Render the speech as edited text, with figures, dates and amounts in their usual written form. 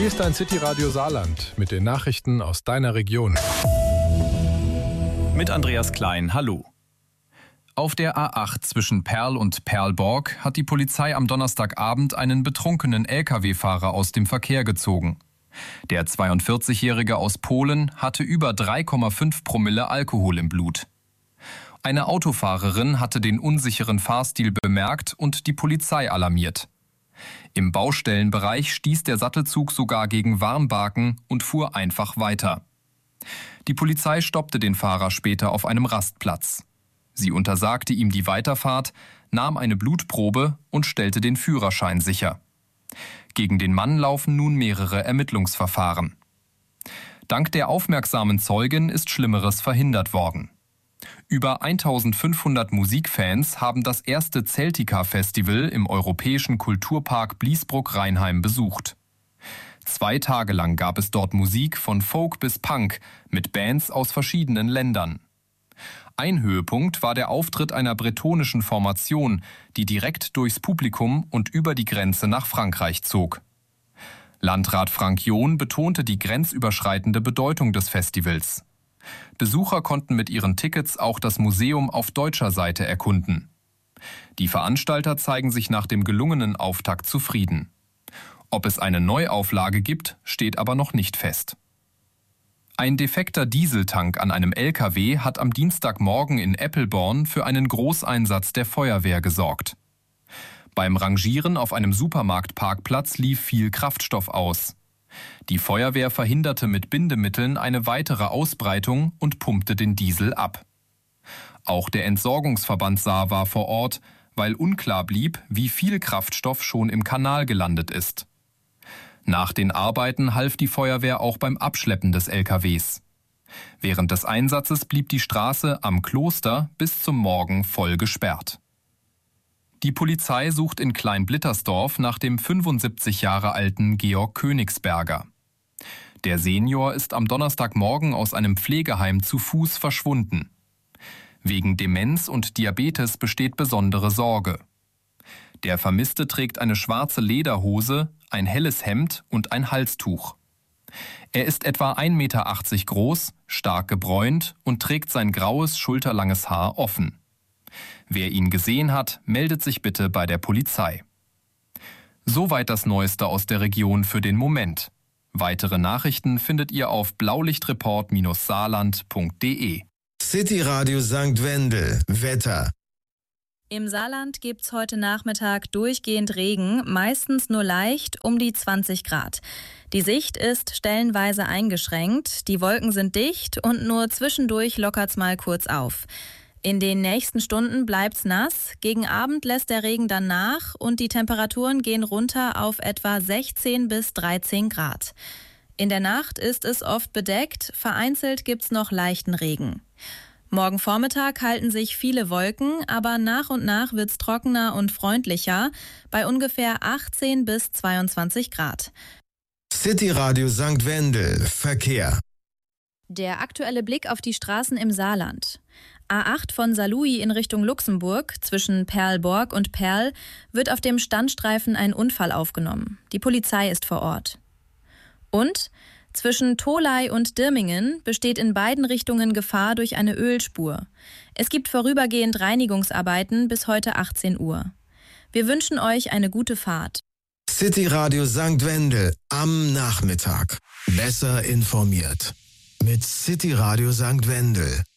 Hier ist dein City-Radio Saarland mit den Nachrichten aus deiner Region. Mit Andreas Klein, hallo. Auf der A8 zwischen Perl und Perlborg hat die Polizei am Donnerstagabend einen betrunkenen Lkw-Fahrer aus dem Verkehr gezogen. Der 42-Jährige aus Polen hatte über 3,5 Promille Alkohol im Blut. Eine Autofahrerin hatte den unsicheren Fahrstil bemerkt und die Polizei alarmiert. Im Baustellenbereich stieß der Sattelzug sogar gegen Warnbaken und fuhr einfach weiter. Die Polizei stoppte den Fahrer später auf einem Rastplatz. Sie untersagte ihm die Weiterfahrt, nahm eine Blutprobe und stellte den Führerschein sicher. Gegen den Mann laufen nun mehrere Ermittlungsverfahren. Dank der aufmerksamen Zeugin ist Schlimmeres verhindert worden. Über 1500 Musikfans haben das erste Celtica-Festival im Europäischen Kulturpark Bliesbruck-Rheinheim besucht. 2 Tage lang gab es dort Musik von Folk bis Punk mit Bands aus verschiedenen Ländern. Ein Höhepunkt war der Auftritt einer bretonischen Formation, die direkt durchs Publikum und über die Grenze nach Frankreich zog. Landrat Frank John betonte die grenzüberschreitende Bedeutung des Festivals. Besucher konnten mit ihren Tickets auch das Museum auf deutscher Seite erkunden. Die Veranstalter zeigen sich nach dem gelungenen Auftakt zufrieden. Ob es eine Neuauflage gibt, steht aber noch nicht fest. Ein defekter Dieseltank an einem LKW hat am Dienstagmorgen in Eppelborn für einen Großeinsatz der Feuerwehr gesorgt. Beim Rangieren auf einem Supermarktparkplatz lief viel Kraftstoff aus. Die Feuerwehr verhinderte mit Bindemitteln eine weitere Ausbreitung und pumpte den Diesel ab. Auch der Entsorgungsverband Saar war vor Ort, weil unklar blieb, wie viel Kraftstoff schon im Kanal gelandet ist. Nach den Arbeiten half die Feuerwehr auch beim Abschleppen des LKWs. Während des Einsatzes blieb die Straße am Kloster bis zum Morgen voll gesperrt. Die Polizei sucht in Kleinblittersdorf nach dem 75 Jahre alten Georg Königsberger. Der Senior ist am Donnerstagmorgen aus einem Pflegeheim zu Fuß verschwunden. Wegen Demenz und Diabetes besteht besondere Sorge. Der Vermisste trägt eine schwarze Lederhose, ein helles Hemd und ein Halstuch. Er ist etwa 1,80 Meter groß, stark gebräunt und trägt sein graues, schulterlanges Haar offen. Wer ihn gesehen hat, meldet sich bitte bei der Polizei. Soweit das Neueste aus der Region für den Moment. Weitere Nachrichten findet ihr auf blaulichtreport-saarland.de. City Radio St. Wendel. Wetter. Im Saarland gibt's heute Nachmittag durchgehend Regen, meistens nur leicht, um die 20 Grad. Die Sicht ist stellenweise eingeschränkt, die Wolken sind dicht und nur zwischendurch lockert's mal kurz auf. In den nächsten Stunden bleibt's nass, gegen Abend lässt der Regen dann nach und die Temperaturen gehen runter auf etwa 16 bis 13 Grad. In der Nacht ist es oft bedeckt, vereinzelt gibt's noch leichten Regen. Morgen Vormittag halten sich viele Wolken, aber nach und nach wird's trockener und freundlicher, bei ungefähr 18 bis 22 Grad. City Radio St. Wendel. Verkehr. Der aktuelle Blick auf die Straßen im Saarland. A8 von Saarlouis in Richtung Luxemburg, zwischen Perlborg und Perl, wird auf dem Standstreifen ein Unfall aufgenommen. Die Polizei ist vor Ort. Und zwischen Tholey und Dirmingen besteht in beiden Richtungen Gefahr durch eine Ölspur. Es gibt vorübergehend Reinigungsarbeiten bis heute 18 Uhr. Wir wünschen euch eine gute Fahrt. City Radio St. Wendel am Nachmittag. Besser informiert. Mit City Radio St. Wendel.